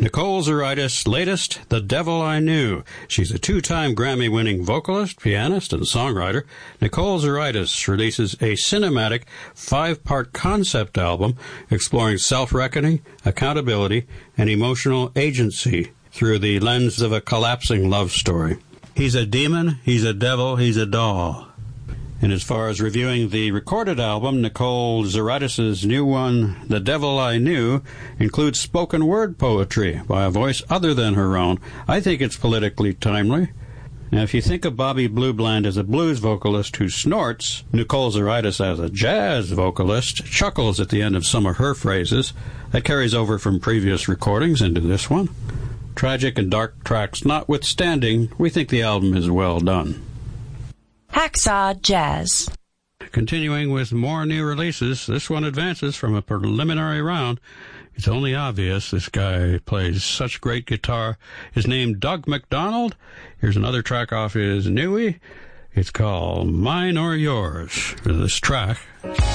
Nicole Zaritis' latest, The Devil I Knew. She's a two-time Grammy-winning vocalist, pianist, and songwriter. Nicole Zaritis releases a cinematic 5-part concept album exploring self-reckoning, accountability, and emotional agency through the lens of a collapsing love story. He's a demon, he's a devil, he's a doll. And as far as reviewing the recorded album, Nicole Zaritis' new one, The Devil I Knew, includes spoken word poetry by a voice other than her own. I think it's politically timely. Now, if you think of Bobby Blue Bland as a blues vocalist who snorts, Nicole Zaritis as a jazz vocalist chuckles at the end of some of her phrases. That carries over from previous recordings into this one. Tragic and dark tracks notwithstanding, we think the album is well done. Hacksaw Jazz. Continuing with more new releases, this one advances from a preliminary round. It's only obvious this guy plays such great guitar. His name, Doug McDonald. Here's another track off his newie. It's called Mine or Yours. For this track,